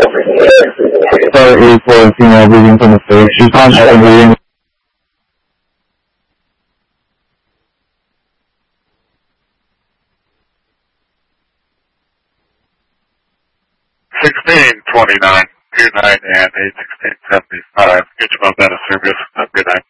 Sorry for female reading from the face. She's constantly reading. $16.29. Good night, and 816.75. Get your most out of service. Have a good night.